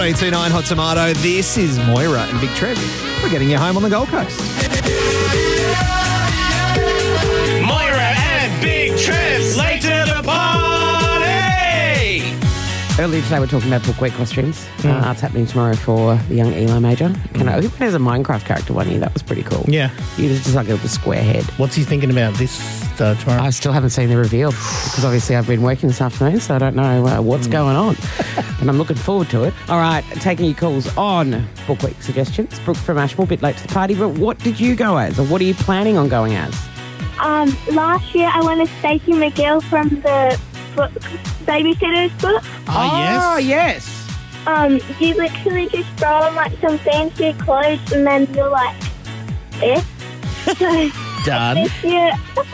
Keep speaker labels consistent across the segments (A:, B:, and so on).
A: 1029 Hot Tomato. This is Moira and Big Trev. We're getting you home on the Gold Coast.
B: Moira and Big Trev's late to the party!
C: Earlier today we're talking about Book Week costumes. It's happening tomorrow for the young Eli Major. I think there's a Minecraft character one year. That was pretty cool.
D: Yeah.
C: He was just like a little square head.
D: What's he thinking about this tomorrow?
C: I still haven't seen the reveal because obviously I've been working this afternoon, so I don't know what's going on. And I'm looking forward to it. All right, taking your calls on Book Week suggestions. Brooke from Ashmore, a bit late to the party, but what did you go as, or what are you planning on going as?
E: Last year I went as Stacey McGill from the Babysitter's book.
C: Oh, yes.
E: You literally just throw on like some fancy clothes and then you're like, eh? So
D: Done.
E: this year,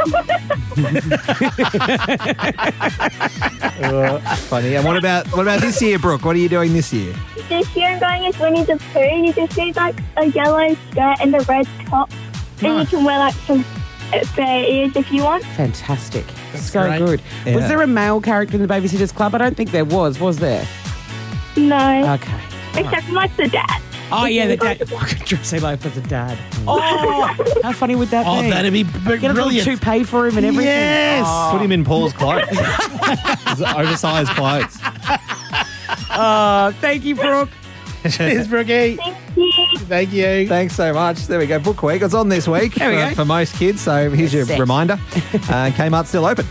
A: Funny. And what about this year, Brooke? What are you doing this year?
E: I'm going as Winnie the Pooh. You just need like a yellow skirt and a red top, and you can wear like some fair ears if you want.
C: Fantastic.
D: That's
C: so
D: great.
C: good.
A: Yeah.
C: Was there a male character in the Babysitters Club? I don't think there was there?
E: No,
C: Okay.
E: except for like the dad.
C: Oh, yeah, the dad. I could dress him up as a dad. Oh, how funny would that
D: Oh,
C: be?
D: that'd be
C: Get a little
D: brilliant.
C: toupee for him and everything.
D: Yes.
C: Oh.
A: Put him in Paul's clothes. His oversized clothes.
C: Oh, thank you, Brooke.
D: Cheers, Brookie.
E: Thank you.
D: Thank you.
A: Thanks so much. There we go. Book Week. It's on this week
C: There we go.
A: for most kids. So here's your
C: Set.
A: reminder. Kmart's still open.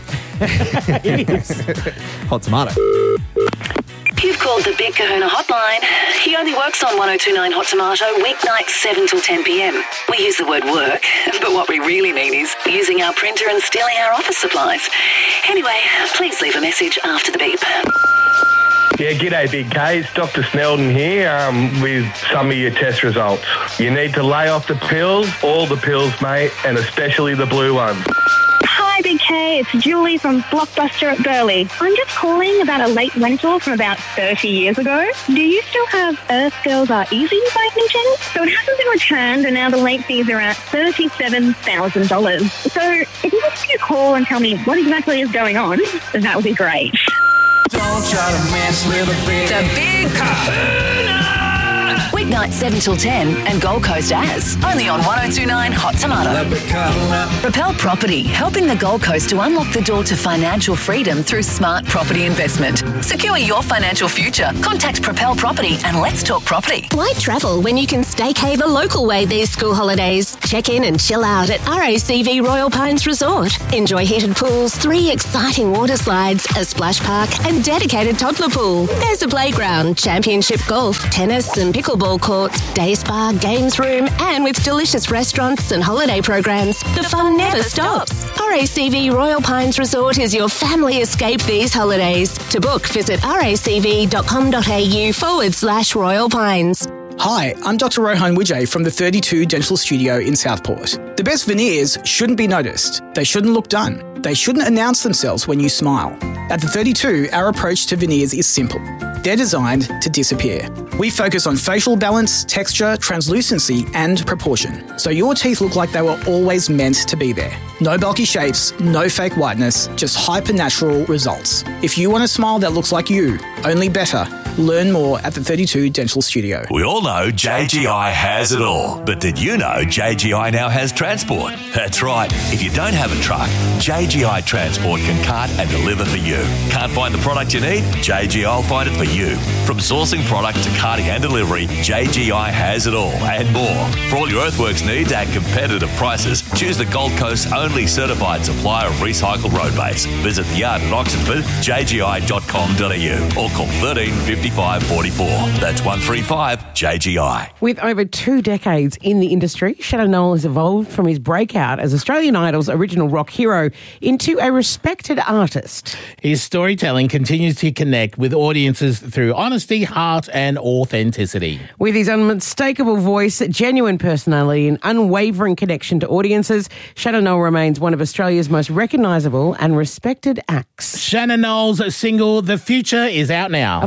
A: Hot Tomato.
F: You've called the Big Kahuna hotline. He only works on 1029 Hot Tomato, weeknights 7 till 10 p.m. We use the word work, but what we really mean is using our printer and stealing our office supplies. Anyway, please leave a message after the beep.
G: Yeah, g'day Big K, it's Dr. Snelden here with some of your test results. You need to lay off the pills, all the pills, mate, and especially the blue ones.
E: Hi, Big K. It's Julie from Blockbuster at Burleigh. I'm just calling about a late rental from about 30 years ago. Do you still have Earth Girls Are Easy by any chance? So it hasn't been returned and now the late fees are at $37,000. So if you could give me a call and tell me what exactly is going on, that would be great.
B: Don't try to mess with a big...
F: The Big Kahuna! Weeknights 7 till 10 and Gold Coast as. Only on 1029 Hot Tomato. Propel Property, helping the Gold Coast to unlock the door to financial freedom through smart property investment. Secure your financial future. Contact Propel Property and let's talk property.
H: Why travel when you can staycay the local way these school holidays? Check in and chill out at RACV Royal Pines Resort. Enjoy heated pools, 3 exciting water slides, a splash park and dedicated toddler pool. There's a playground, championship golf, tennis and pickleball courts, day spa, games room and with delicious restaurants and holiday programs, the fun never stops. RACV Royal Pines Resort is your family escape these holidays. To book, visit racv.com.au/Royal Pines.
I: Hi, I'm Dr. Rohan Wijay from the 32 Dental Studio in Southport. The best veneers shouldn't be noticed. They shouldn't look done. They shouldn't announce themselves when you smile. At the 32, our approach to veneers is simple. They're designed to disappear. We focus on facial balance, texture, translucency, and proportion. So your teeth look like they were always meant to be there. No bulky shapes, no fake whiteness, just hyper-natural results. If you want a smile that looks like you, only better. Learn more at the 32 Dental Studio.
J: We all know JGI has it all. But did you know JGI now has transport? That's right. If you don't have a truck, JGI Transport can cart and deliver for you. Can't find the product you need? JGI will find it for you. From sourcing product to carting and delivery, JGI has it all and more. For all your earthworks needs at competitive prices, choose the Gold Coast's only certified supplier of recycled road base. Visit the yard at Oxenford, jgi.com.au or call 13 55 44. That's 135 JGI.
C: With over 2 decades in the industry, Shannon Noll has evolved from his breakout as Australian Idol's original rock hero into a respected artist.
D: His storytelling continues to connect with audiences through honesty, heart and authenticity.
C: With his unmistakable voice, genuine personality and unwavering connection to audiences, Shannon Noll remains one of Australia's most recognisable and respected acts.
D: Shannon Noll's single, The Future, is out now.
C: A fun,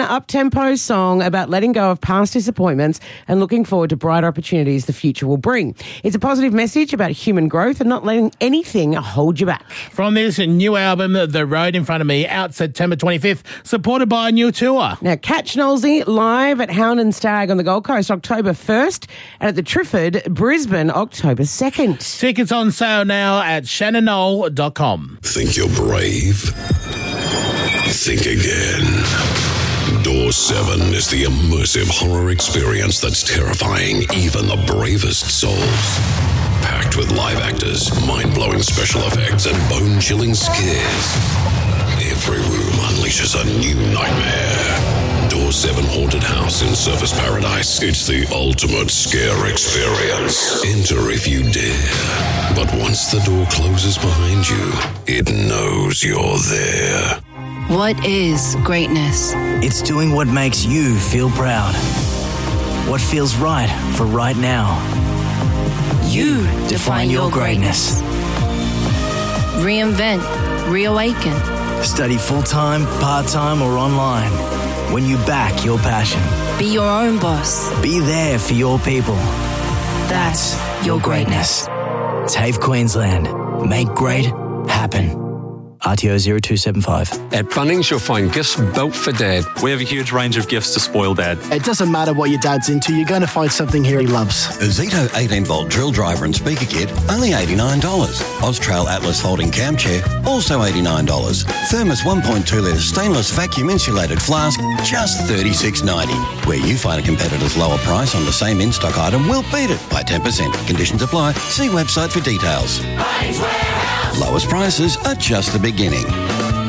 C: fun, up-tempo song about letting go of past disappointments and looking forward to brighter opportunities the future will bring. It's a positive message about human growth and not letting anything hold you back.
D: From this new album, The Road in Front of Me, out September 25th, supported by a new tour.
C: Now, catch Knowlesy live at Hound and Stag on the Gold Coast October 1st and at the Trifford, Brisbane, October 2nd.
D: Tickets on sale now at shannonnoel.com.
K: Think you're brave? Think again. Door 7 is the immersive horror experience that's terrifying even the bravest souls. Packed with live actors, mind-blowing special effects, and bone-chilling scares. Every room unleashes a new nightmare. Door 7 Haunted House in Surfers Paradise. It's the ultimate scare experience. Enter if you dare. But once the door closes behind you, it knows you're there.
L: What is greatness?
M: It's doing what makes you feel proud. What feels right for right now.
L: You define your greatness. Reinvent, reawaken.
M: Study full-time, part-time, or online. When you back your passion.
L: Be your own boss.
M: Be there for your people.
L: That's your greatness.
M: TAFE Queensland. Make great happen. RTO 0275.
N: At Bunnings, you'll find gifts built for Dad. We have a huge range of gifts to spoil Dad.
O: It doesn't matter what your dad's into, you're going to find something here he loves.
P: A Zito 18-volt drill driver and speaker kit, only $89. Austrail Atlas folding cam chair, also $89. Thermos 1.2-litre stainless vacuum-insulated flask, just $36.90. Where you find a competitor's lower price on the same in-stock item, we'll beat it by 10%. Conditions apply. See website for details. Lowest prices are just the beginning.